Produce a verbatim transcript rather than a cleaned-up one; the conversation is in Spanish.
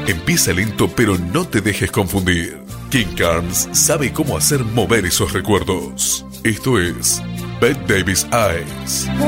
Empieza lento, pero no te dejes confundir. King Carnes sabe cómo hacer mover esos recuerdos. Esto es Bette Davis Eyes.